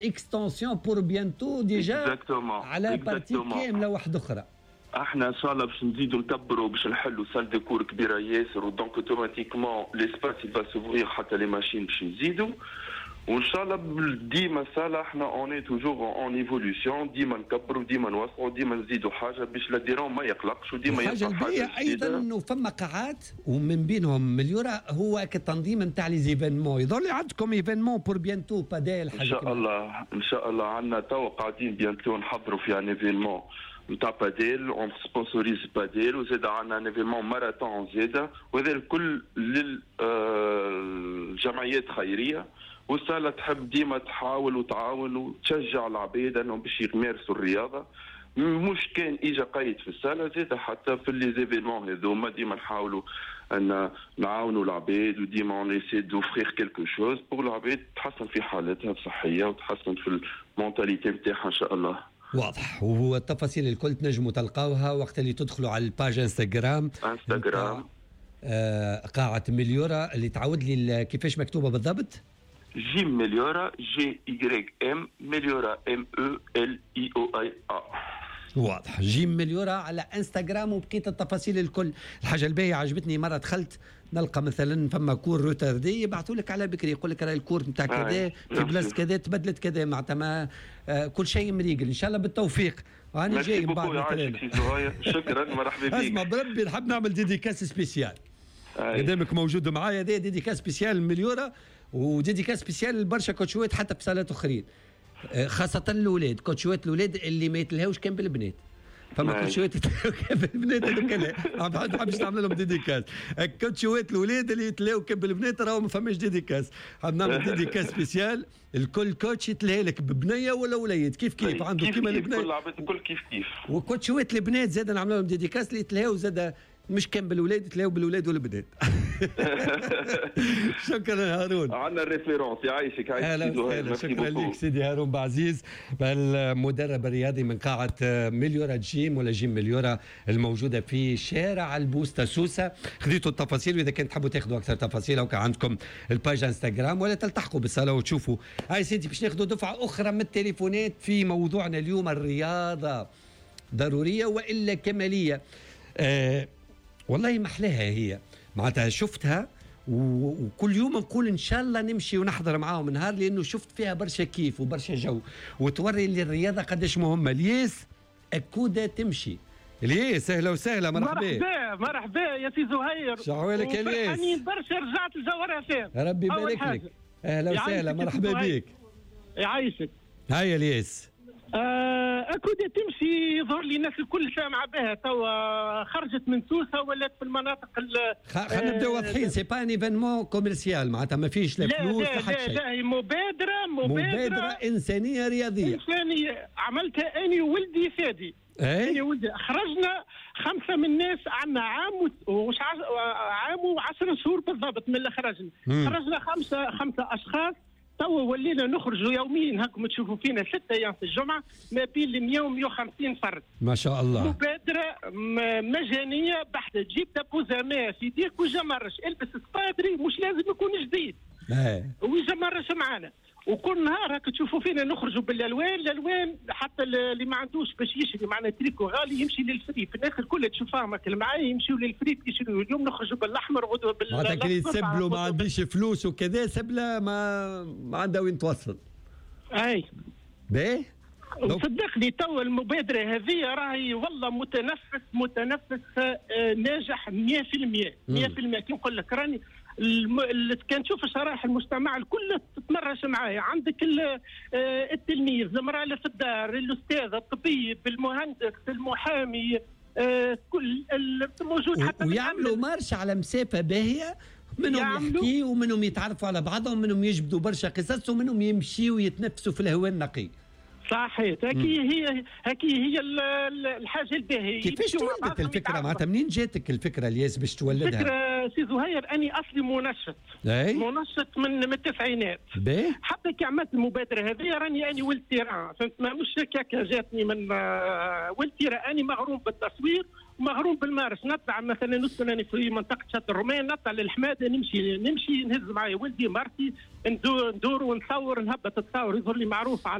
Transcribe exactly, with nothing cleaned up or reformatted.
اكستنسيون بور بيانتو ديجا على بارتي كامله واحده اخرى. احنا ان شاء الله باش نزيدوا نكبروا باش نحلوا سال ديكور كبيره ياسر، ودونك اوتوماتيكمون ليسباس يبقى سوفرير حتى لي ماشين باش نزيدوا، وان شاء الله ديما الصاله احنا اوني توجور اون ايفولوسيون، ديما نكبروا ديما نوسعوا ديما نزيدوا حاجه باش لاديرون ما يقلقش وديما يطلع حاجه. ايضا انه فما قاعات ومن بينهم مليورا هو كتنظيم نتاع لي زيفينمون، يظل عندكم ايفينمون بور بيانتو باديل حاجه ان شاء الله. ان شاء الله عندنا تو قاعدين بيانتو نحضروا في ان ايفينمون نتاع باديل، اون سبونسوريز باديل، وزاد عندنا ان ايفينمون ماراثون زاده، وهذا الكل للجمعيات خيريه. والصالة تحب ديما تحاول وتعاون وتشجع العباد انهم باش يمارسوا الرياضه، مش كان اجا قيد في الصاله زاد حتى في لي زيفينمون هذوما ديما نحاولوا ان نعاونوا العباد، وديما اون ايسي دوفرير كيلكو شوز بور العباد تحسن في حالتها الصحيه وتحسن في المونتاليتي نتاعها ان شاء الله. واضح. والتفاصيل الكل تنجموا تلقاوها وقت اللي تدخلوا على الباج انستغرام انستغرام آه قاعه مليورا اللي تعود لي كيفاش مكتوبه بالضبط؟ جيم مليورا جي اي ام مليورا ام او ال اي او اي ا. واضح. جيم مليورا على انستغرام وبقيت التفاصيل الكل. الحاجه الباهيه عجبتني مره دخلت نلقى مثلا فما كور روتاردي يبعثوا لك على بكري يقول لك راه الكور نتاع كذا في بلاصه كذا تبدلت كذا معناتها ما آه كل شيء مريقل. ان شاء الله بالتوفيق. انا جاي من بعد مثلا. شكرا مرحبا بك. اسمع بربي نحب نعمل ديديكاس سبيسيال قدامك موجود معايا. دي ديديكاس سبيسيال مليورا وديديكاس سبيسيال لبرشا كوتشوات حتى في صالات اخرين، خاصه الاولاد. كوتشوات الاولاد اللي ما يتلهوش كان بالبنات، فما كوتشوات يتلهوا كان بالبنات هذوك لا ما نحبش نعمل لهم ديديكاس. كوتشوات الاولاد اللي يتلهوا كان بالبنات راهو ما فماش ديديكاس. حاب نعمل ديديكاس سبيسيال الكل كوتش يتلهى لك ببنيه ولا وليد كيف كيف عنده كيما البنات كل العباد الكل كيف كيف. وكوتشوات البنات زاد نعمل لهم ديديكاس اللي يتلهوا زاد مش كان بالولاد يتلاقوا بالولاد والبنات. شكرا هارون. عندنا الريفيرونس يعيشك يعيشك. شكرا لك سيدي هارون بعزيز المدرب الرياضي من قاعة مليورا جيم ولا جيم مليورا الموجودة في شارع البوستا سوسة. خذيتوا التفاصيل وإذا كنت تحبوا تاخذوا أكثر تفاصيل أو كان عندكم الباج انستغرام ولا تلتحقوا بالصالة وتشوفوا. هاي سيدي باش ناخذوا دفعة أخرى من التليفونات في موضوعنا اليوم. الرياضة ضرورية وإلا كمالية. آه والله ما احلاها هي معناتها شفتها وكل يوم نقول ان شاء الله نمشي ونحضر معاهم نهار لانه شفت فيها برشا كيف وبرشا جو وتوري لي الرياضه قداش مهمه. الياس الكوده تمشي. الياس اهلا وسهلا مرحبا. مرحبا مرحبا يا سي زهير. شعوالك يا الياس؟ برشا رجعت لجوهر فين. ربي يبارك لك. اهلا وسهلا مرحبا بك. يعيشك. هيا الياس. آه أكود تمشي يظهر لي الناس الكل سامعة بها توا خرجت من سوسة ولات في المناطق خلينا نبداو واضحين. سي با ان ايفينمون كوميرسيال معناتها ما فيش لا فلوس لا حتى شيء. لا لا مبادرة مبادرة مبادرة إنسانية رياضية إنسانية عملتها أني وولدي فادي. أي؟ أني وولدي خرجنا خمسة من الناس عندنا عام وش عام وعشر شهور بالضبط من اللي خرجنا. مم. خرجنا خمسة خمسة أشخاص توا ولينا نخرجوا يوميا هاكم تشوفوا فينا ستة ايام في الجمعه ما بين مئة و مئة وخمسين فرد. ما شاء الله. مبادره مجانيه بحته تجيب تابوزا في يديك وجمرش البس سبادري مش لازم يكون جديد. ايه ويجمرش معانا وكل نهار هكا تشوفوا فينا نخرجوا بالالوان الالوان حتى اللي ما عندوش باش يشري معنا تريكو غالي يمشي للفري. في الناس الكل تشوفها ماكل معايا يمشيوا للفري يشريوا. اليوم نخرجوا بالاحمر غدوه بال معناتها كي يسبلوا ما عنديش فلوس وكذا سبله ما ما عندها وين توصل. اي باهي وصدقني توا المبادره هذه راهي والله متنفس متنفس آه ناجح مئة بالمئة مئة بالمئة. كي نقول لك راني الم... كان تشوف الشرائح المجتمع الكل تتمرش معايا. عندك التلميذ المرأة في الدار الاستاذ الطبيب المهندس المحامي آه كل موجود حتى ويعملوا مارش على مسافه باهيه منهم يحكي ومنهم يتعرفوا على بعضهم ومنهم يجبدوا برشا قصص ومنهم يمشيوا ويتنفسوا في الهواء النقي. صحيح. هكي هي هكي هي الحاجه الباهيه. كيفاش تولدت الفكره معناتها منين جاتك الفكره الياس باش تولدها؟ الفكره سي زهير اني اصلي منشط. أي؟ منشط من من التسعينات. باهي حتى كي عملت المبادره هذه راني اني ولد تيران فهمت. ما مش هكاك جاتني من ولد تيران. اني مغروم بالتصوير مغروم بالمارس، نطلع مثلا نسكن في منطقه شط الرومان، نطلع للحماده نمشي نمشي نهز معايا ولدي مرتي، ندور ندور ونصور نهبط التصاور يظهر لي معروف على